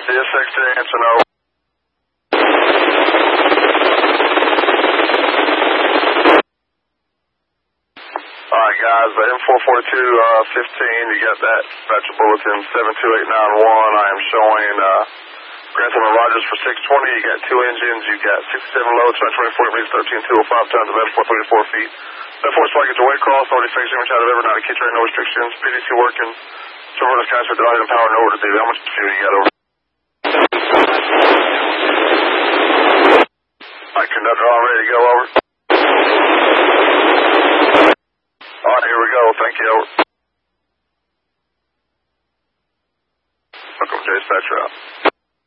DSX to answer, no. Alright guys, the M442-15, you got that. Dispatcher bulletin 72891. I am showing Grantham and Rogers for 620. You got 2 engines, you got 67 loads, 24 meters, 13,205 tons of F434 feet. F4 flight gets away cross, already fixed image out of ever, not a key train, no restrictions. PDC working. Server the skies with the light and power, no order to do. How much fuel you got over? Alright, conductor, all ready to go, over. Alright, here we go. Thank you, over. Welcome, J-Dispatcher out.